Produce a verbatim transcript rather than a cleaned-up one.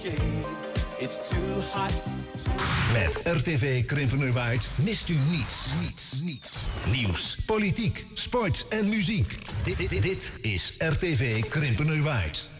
It's too hot. Met R T V Krimpenerwaard mist u niets. Niets, niets. Nieuws, politiek, sport en muziek. Dit, dit, dit is R T V Krimpenerwaard.